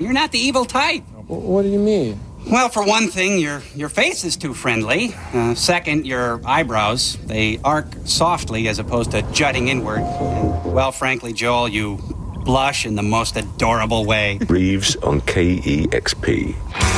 You're not the evil type. What do you mean? Well, for one thing, your face is too friendly. Second, your eyebrows, they arc softly as opposed to jutting inward. And, well, frankly, Joel, you blush in the most adorable way. Reeves on KEXP.